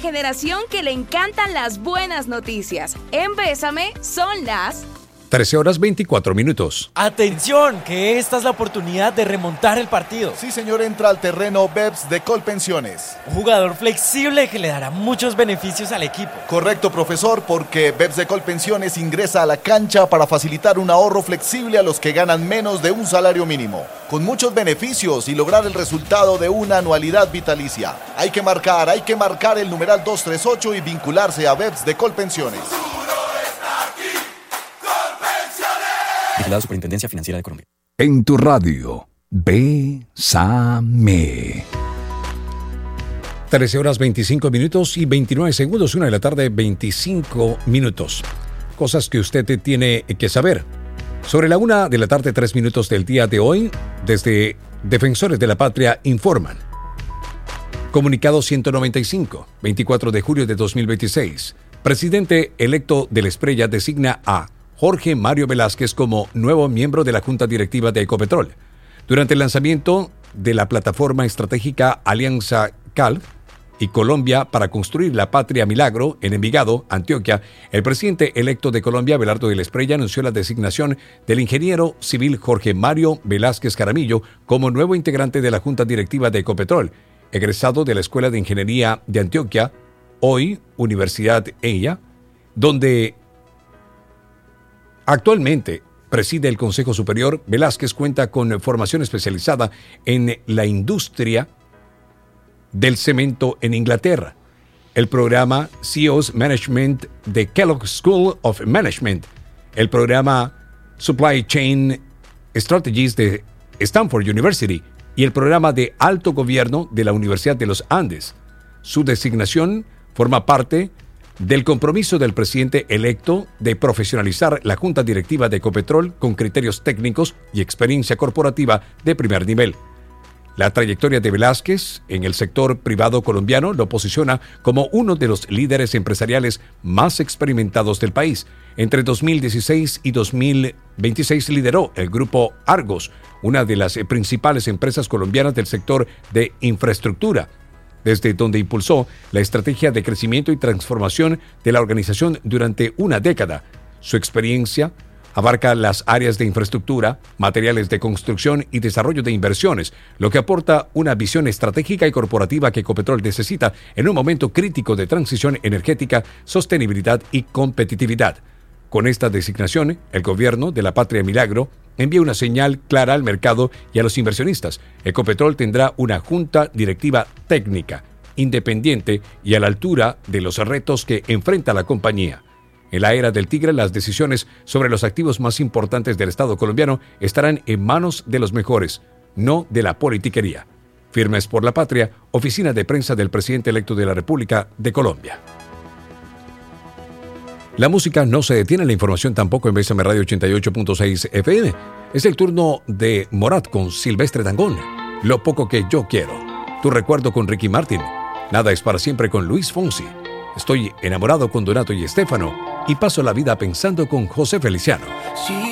generación que le encantan las buenas noticias. En Bésame son las 13:24. ¡Atención! Que esta es la oportunidad de remontar el partido. Sí, señor, entra al terreno BEPS de Colpensiones. Un jugador flexible que le dará muchos beneficios al equipo. Correcto, profesor, porque BEPS de Colpensiones ingresa a la cancha para facilitar un ahorro flexible a los que ganan menos de un salario mínimo, con muchos beneficios y lograr el resultado de una anualidad vitalicia. Hay que marcar el numeral 238 y vincularse a BEPS de Colpensiones. Vigilado Superintendencia Financiera de Colombia. En tu radio, Bésame. 13:25 y 29 segundos, 1 de la tarde, 25 minutos. Cosas que usted tiene que saber. Sobre la 1 de la tarde, 3 minutos del día de hoy, desde Defensores de la Patria informan. Comunicado 195, 24 de julio de 2026. Presidente electo del Esprella designa a Jorge Mario Velázquez como nuevo miembro de la Junta Directiva de Ecopetrol. Durante el lanzamiento de la plataforma estratégica Alianza CAL y Colombia para construir la Patria Milagro en Envigado, Antioquia, el presidente electo de Colombia, Abelardo del Esprella, anunció la designación del ingeniero civil Jorge Mario Velázquez Jaramillo como nuevo integrante de la Junta Directiva de Ecopetrol, egresado de la Escuela de Ingeniería de Antioquia, hoy Universidad EIA, donde actualmente preside el Consejo Superior. Velázquez cuenta con formación especializada en la industria del cemento en Inglaterra, el programa CEO's Management de Kellogg School of Management, el programa Supply Chain Strategies de Stanford University y el programa de Alto Gobierno de la Universidad de los Andes. Su designación forma parte del compromiso del presidente electo de profesionalizar la Junta Directiva de Ecopetrol con criterios técnicos y experiencia corporativa de primer nivel. La trayectoria de Velázquez en el sector privado colombiano lo posiciona como uno de los líderes empresariales más experimentados del país. Entre 2016 y 2026 lideró el grupo Argos, una de las principales empresas colombianas del sector de infraestructura, desde donde impulsó la estrategia de crecimiento y transformación de la organización durante una década. Su experiencia abarca las áreas de infraestructura, materiales de construcción y desarrollo de inversiones, lo que aporta una visión estratégica y corporativa que Ecopetrol necesita en un momento crítico de transición energética, sostenibilidad y competitividad. Con esta designación, el gobierno de la Patria Milagro envía una señal clara al mercado y a los inversionistas. Ecopetrol tendrá una junta directiva técnica, independiente y a la altura de los retos que enfrenta la compañía. En la era del tigre, las decisiones sobre los activos más importantes del Estado colombiano estarán en manos de los mejores, no de la politiquería. Firmes por la Patria, Oficina de Prensa del Presidente electo de la República de Colombia. La música no se detiene, la información tampoco en Bésame Radio 88.6 FM. Es el turno de Morat con Silvestre Dangond, Lo poco que yo quiero. Tu recuerdo con Ricky Martin. Nada es para siempre con Luis Fonsi. Estoy enamorado con Donato y Estéfano y paso la vida pensando con José Feliciano. Sí.